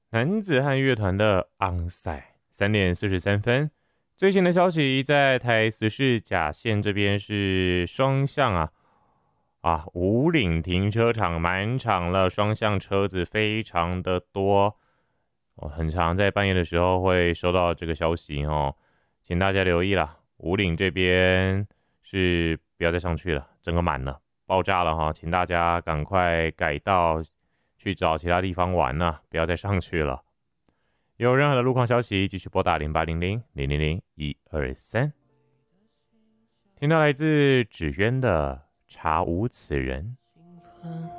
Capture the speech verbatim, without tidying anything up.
男子汉乐团的昂赛三点四十三分。最新的消息，在台十市甲线这边是双向啊啊五岭停车场满场了，双向车子非常的多。哦，很常在半夜的时候会收到这个消息哦，请大家留意啦。五岭这边是不要再上去了，整个满了，爆炸了哈，请大家赶快改道去找其他地方玩了，不要再上去了。有任何的路况消息，继续拨打零八零零零零零一二三。听到来自纸鸢的《查无此人》。